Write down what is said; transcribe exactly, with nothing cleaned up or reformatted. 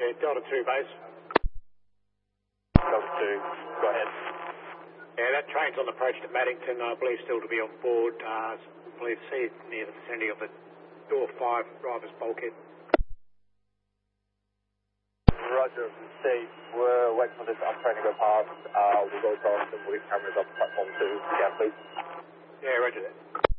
Yeah, Delta two base. Delta two, go ahead. Yeah, that train's on approach to Maddington. I believe still to be on board. Uh, I believe see it near the vicinity of the door five driver's bulkhead. Roger, Steve, we're waiting for this up train to go past. Uh, we'll go across and we'll leave cameras up platform two. Yeah, please. Yeah, roger that.